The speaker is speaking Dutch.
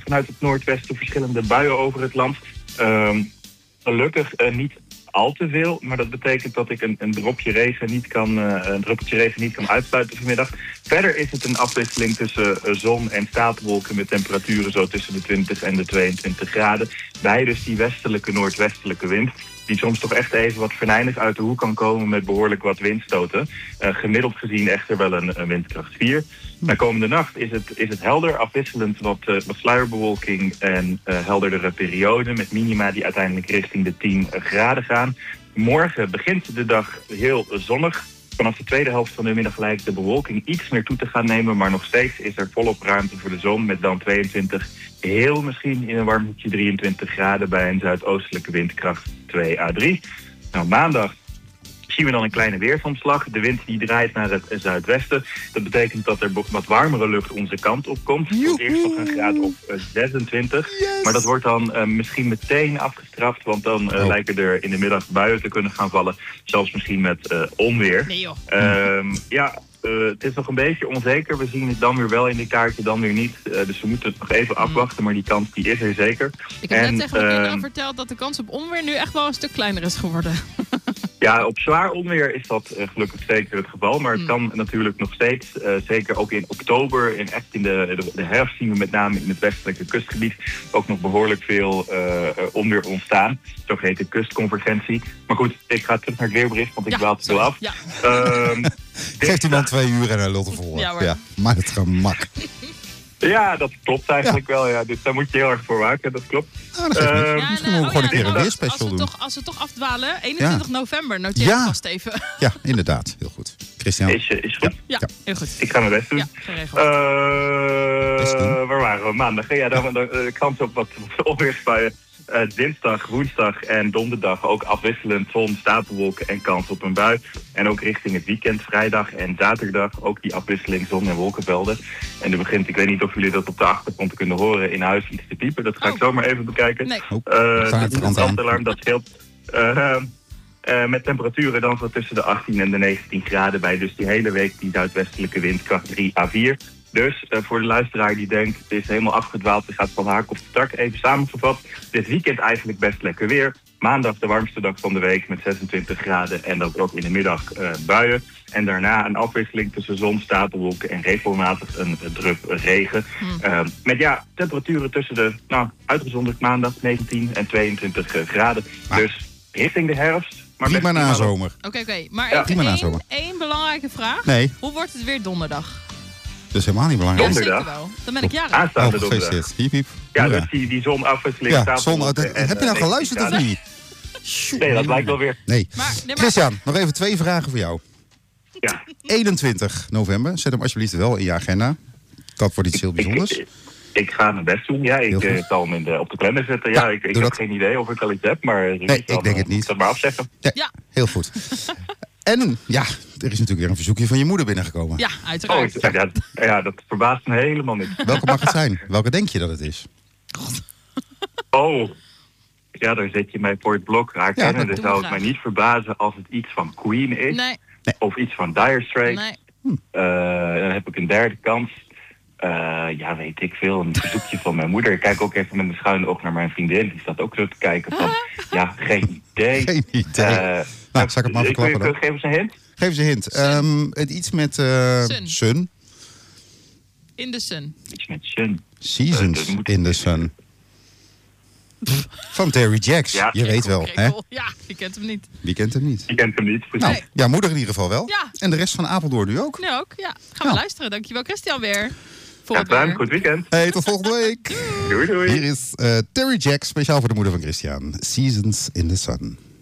vanuit het noordwesten verschillende buien over het land. Gelukkig niet al te veel, maar dat betekent dat ik een druppeltje regen niet kan uitsluiten vanmiddag. Verder is het een afwisseling tussen zon en stapelwolken met temperaturen zo tussen de 20 en de 22 graden. Bij dus die westelijke, noordwestelijke wind, die soms toch echt even wat venijnig uit de hoek kan komen met behoorlijk wat windstoten. Gemiddeld gezien echter wel een windkracht 4. Na komende nacht is het helder, afwisselend wat sluierbewolking en helderdere perioden met minima die uiteindelijk richting de 10 graden gaan. Morgen begint de dag heel zonnig. Vanaf de tweede helft van de middag lijkt de bewolking iets meer toe te gaan nemen, maar nog steeds is er volop ruimte voor de zon met dan 22, heel misschien in een warm hoekje 23 graden bij een zuidoostelijke windkracht 2 à 3. Nou, maandag zien we dan een kleine weersomslag. De wind die draait naar het zuidwesten. Dat betekent dat er wat warmere lucht onze kant op komt. Voor eerst nog een graad op 26. Yes. Maar dat wordt dan misschien meteen afgestraft. Want dan lijken er in de middag buien te kunnen gaan vallen. Zelfs misschien met onweer. Nee joh. Het is nog een beetje onzeker. We zien het dan weer wel in de kaartje, dan weer niet. Dus we moeten het nog even afwachten. Maar die kans die is er zeker. Ik heb net tegen mijn kinderen verteld dat de kans op onweer nu echt wel een stuk kleiner is geworden. Ja, op zwaar onweer is dat gelukkig zeker het geval. Maar het kan natuurlijk nog steeds, zeker ook in oktober en echt in de herfst zien we met name in het westelijke kustgebied ook nog behoorlijk veel onweer ontstaan. Zogeheten kustconvergentie. Maar goed, ik ga terug naar het weerbericht, want ik dwaal te veel af. Ja. Geeft iemand 2 uur en hij lult ervoor. Ja, maar het gemak. Ja, dat klopt eigenlijk wel. Ja. Dus daar moet je heel erg voor waken, dat klopt. Misschien moeten we gewoon een keer een weerspecial doen. Als we toch afdwalen, 21 november, noteer het vast even. Ja, inderdaad. Heel goed. Christian? Is goed? Ja, heel goed. Ik ga mijn best doen. Ja, waar waren we? Maandag. Ja, dan de kans op wat onweersbuien. Dinsdag, woensdag en donderdag ook afwisselend zon, stapelwolken en kans op een bui. En ook richting het weekend, vrijdag en zaterdag, ook die afwisseling zon- en wolkenvelden. En er begint, ik weet niet of jullie dat op de achtergrond kunnen horen, in huis iets te piepen. Dat ga ik zomaar even bekijken. Nee. Het brandalarm, dat scheelt. Met temperaturen dan zo tussen de 18 en de 19 graden bij. Dus die hele week die zuidwestelijke windkracht 3 à 4. Dus voor de luisteraar die denkt, het is helemaal afgedwaald, het gaat van haak op de tak. Even samengevat, dit weekend eigenlijk best lekker weer. Maandag de warmste dag van de week met 26 graden en dat ook in de middag buien. En daarna een afwisseling tussen zon, stapelwolken en regelmatig een drup regen. Met temperaturen tussen de, uitgezonderd maandag 19 en 22 graden. Dus richting de herfst. Maar prima nazomer. Oké. Maar even één belangrijke vraag. Nee. Hoe wordt het weer donderdag? Dat is helemaal niet belangrijk. Ja, zeker wel. Dan ben ik jarig. Aanstaande donderdag. Hiep, hiep. Ja, dus die zonafwisseling. Ja, heb je nou geluisterd of niet? Nee, dat lijkt wel weer. Nee. Christian, nog even 2 vragen voor jou. Ja. 21 november, zet hem alsjeblieft wel in je agenda. Dat wordt iets heel bijzonders. Ik ga mijn best doen. Ja, ik zal hem op de planner zetten. Ja, ik heb geen idee of ik al iets heb, maar nee, ik denk het niet. Ik zal maar afzeggen. Ja, heel goed. En ja, er is natuurlijk weer een verzoekje van je moeder binnengekomen. Ja, uiteraard. Ja, dat verbaast me helemaal niet. Welke mag het zijn? Welke denk je dat het is? Ja, daar zet je mij voor het blok herkennen. Dan zou het mij niet verbazen als het iets van Queen is. Nee. Of iets van Dire Straits. Nee. Dan heb ik een derde kans. Weet ik veel. Een verzoekje van mijn moeder. Ik kijk ook even met mijn schuine oog naar mijn vriendin. Die staat ook zo te kijken van... geen idee. Geen idee. Zal ik het maar verklappen dan? Geef eens een hint. Geef eens een hint. Iets met sun. In the sun. Iets met sun. Seasons in the sun. Van Terry Jacks. Ja, je weet wel, hè? Ja, wie kent hem niet? Wie kent hem niet? Je kent hem niet. Nou, ja, moeder in ieder geval wel. Ja. En de rest van Apeldoorn nu ook. Nu ook, ja. Gaan we luisteren. Dankjewel, Christian, weer. Goed weekend. Hey, tot volgende week. Doei. Hier is Terry Jacks, speciaal voor de moeder van Christian. Seasons in the sun.